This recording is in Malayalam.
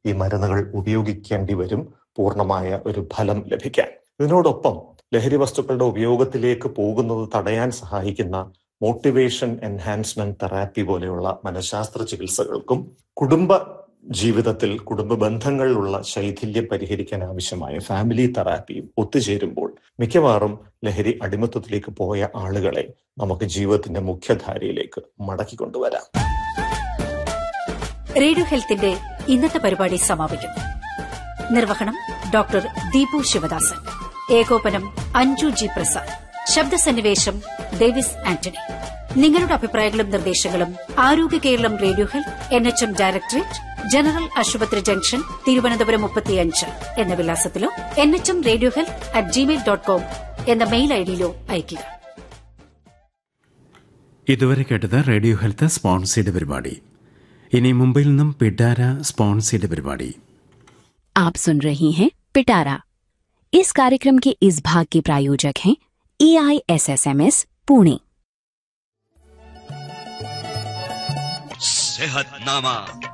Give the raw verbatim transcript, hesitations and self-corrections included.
ഈ മരുന്നുകൾ ഉപയോഗിക്കേണ്ടി വരും പൂർണ്ണമായ ഒരു ഫലം ലഭിക്കാൻ. ഇതിനോടൊപ്പം ലഹരി വസ്തുക്കളുടെ ഉപയോഗത്തിലേക്ക് പോകുന്നത് തടയാൻ സഹായിക്കുന്ന മോട്ടിവേഷൻ എൻഹാൻസ്മെന്റ് തെറാപ്പി പോലെയുള്ള മനഃശാസ്ത്ര ചികിത്സകൾക്കും കുടുംബ ജീവിതത്തിൽ കുടുംബ ബന്ധങ്ങളിലുള്ള ശൈഥില്യം പരിഹരിക്കാൻ ആവശ്യമായ ഫാമിലി തെറാപ്പിയും ഒത്തുചേരുമ്പോൾ മിക്കവാറും ലഹരി അടിമത്തത്തിലേക്ക് പോയ ആളുകളെ നമുക്ക് ജീവിതത്തിന്റെ മുഖ്യധാരയിലേക്ക് മടക്കിക്കൊണ്ടുവരാം. റേഡിയോ ഹെൽത്തിന്റെ ഇന്നത്തെ പരിപാടി സമാപിക്കുന്നു. നിർവഹണം ഡോക്ടർ ദീപു ശിവദാസൻ, ഏകോപനം അഞ്ജു ജി പ്രസാദ്, ശബ്ദസന്നിവേശം ഡേവിസ് ആന്റണി. നിങ്ങളുടെ അഭിപ്രായങ്ങളും നിർദ്ദേശങ്ങളും ആരോഗ്യ Keralam radio health N H M directorate, general ആശുപത്രി ജംഗ്ഷൻ, തിരുവനന്തപുരം മുപ്പത്തിയഞ്ച് എന്ന വിലാസത്തിലോ N H M radio health at Gmail dot com എന്ന മെയിൽ ഐഡിയിലോ അയയ്ക്കുക. ഇതുവരെ കേട്ടത് റേഡിയോ ഹെൽത്ത് സ്പോൺസേഡ് പരിപാടി. ഇനി മുംബൈയിൽ നിന്നും പിട്ടാര സ്പോൺസേഡ് പരിപാടി. आप सुन रही हैं पिटारा. इस कार्यक्रम के इस भाग के प्रायोजक हैं ई I S S M S Pune. सेहतनामा